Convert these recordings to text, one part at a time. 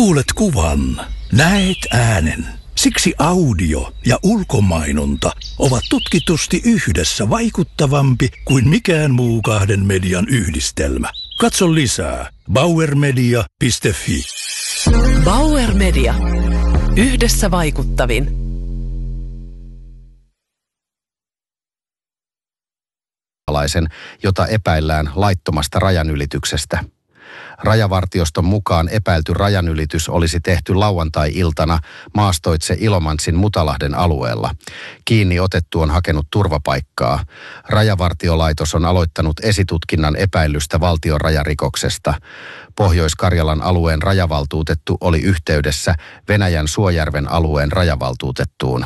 Kuulet kuvan, näet äänen. Siksi audio ja ulkomainonta ovat tutkitusti yhdessä vaikuttavampi kuin mikään muu kahden median yhdistelmä. Katso lisää bauermedia.fi. Bauer Media. Yhdessä vaikuttavin. Jota epäillään laittomasta rajanylityksestä. Rajavartioston mukaan epäilty rajanylitys olisi tehty lauantai-iltana maastoitse Ilomantsin Mutalahden alueella. Kiinni otettu on hakenut turvapaikkaa. Rajavartiolaitos on aloittanut esitutkinnan epäilystä valtion rajarikoksesta. Pohjois-Karjalan alueen rajavaltuutettu oli yhteydessä Venäjän Suojärven alueen rajavaltuutettuun.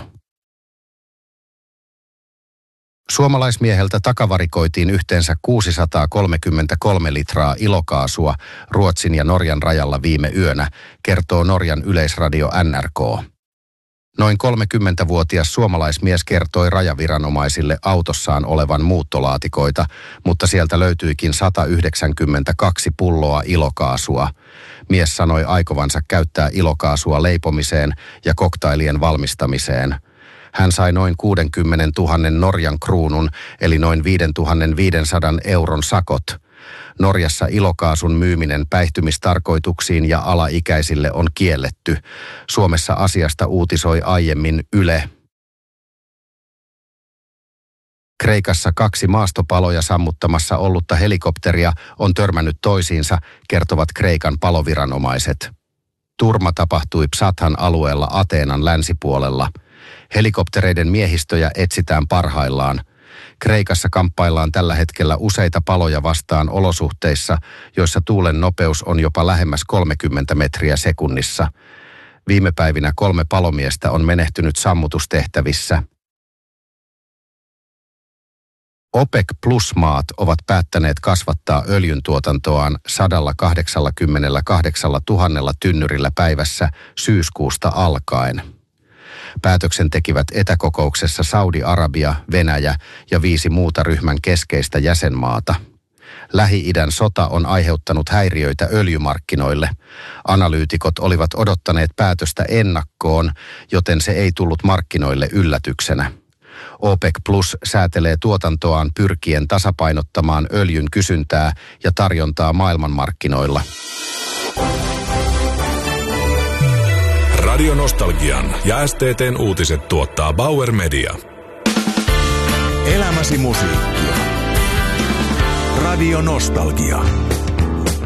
Suomalaismieheltä takavarikoitiin yhteensä 633 litraa ilokaasua Ruotsin ja Norjan rajalla viime yönä, kertoo Norjan yleisradio NRK. Noin 30-vuotias suomalaismies kertoi rajaviranomaisille autossaan olevan muuttolaatikoita, mutta sieltä löytyikin 192 pulloa ilokaasua. Mies sanoi aikovansa käyttää ilokaasua leipomiseen ja koktailien valmistamiseen. Hän sai noin 60 000 Norjan kruunun, eli noin 5 500 euron sakot. Norjassa ilokaasun myyminen päihtymistarkoituksiin ja alaikäisille on kielletty. Suomessa asiasta uutisoi aiemmin Yle. Kreikassa 2 maastopaloja sammuttamassa ollutta helikopteria on törmännyt toisiinsa, kertovat Kreikan paloviranomaiset. Turma tapahtui Psathan alueella Ateenan länsipuolella. Helikoptereiden miehistöjä etsitään parhaillaan. Kreikassa kamppaillaan tällä hetkellä useita paloja vastaan olosuhteissa, joissa tuulen nopeus on jopa lähemmäs 30 metriä sekunnissa. Viime päivinä 3 palomiestä on menehtynyt sammutustehtävissä. OPEC Plus-maat ovat päättäneet kasvattaa öljyntuotantoaan 188 000 tynnyrillä päivässä syyskuusta alkaen. Päätöksen tekivät etäkokouksessa Saudi-Arabia, Venäjä ja 5 muuta ryhmän keskeistä jäsenmaata. Lähi-idän sota on aiheuttanut häiriöitä öljymarkkinoille. Analyytikot olivat odottaneet päätöstä ennakkoon, joten se ei tullut markkinoille yllätyksenä. OPEC Plus säätelee tuotantoaan pyrkien tasapainottamaan öljyn kysyntää ja tarjontaa maailmanmarkkinoilla. Radio Nostalgian ja STT:n uutiset tuottaa Bauer Media. Elämäsi musiikkia. Radio Nostalgia.